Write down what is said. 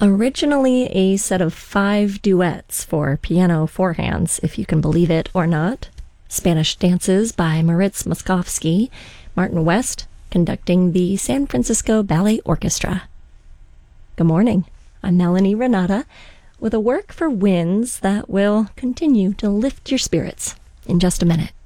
Originally a set of 5 duets for piano four hands, if you can believe it or not. Spanish Dances by Moritz Moszkowski, Martin West conducting the San Francisco Ballet Orchestra. Good morning, I'm Melanie Renata with a work for winds that will continue to lift your spirits in just a minute.